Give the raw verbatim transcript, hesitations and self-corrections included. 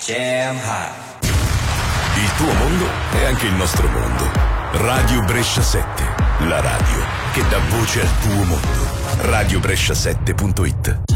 Jam hot. Il tuo mondo è anche il nostro mondo. Radio Brescia sette, la radio che dà voce al tuo mondo. radio brescia sette punto it.